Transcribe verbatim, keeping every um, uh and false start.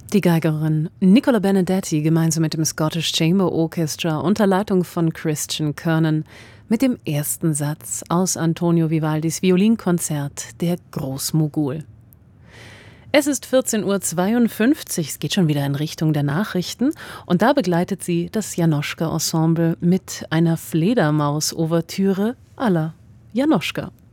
Die Geigerin Nicola Benedetti gemeinsam mit dem Scottish Chamber Orchestra unter Leitung von Christian Kernan mit dem ersten Satz aus Antonio Vivaldis Violinkonzert Der Großmogul. Es ist vierzehn Uhr zweiundfünfzig, es geht schon wieder in Richtung der Nachrichten und da begleitet sie das Janoschka-Ensemble mit einer Fledermaus-Ouvertüre à la Janoschka.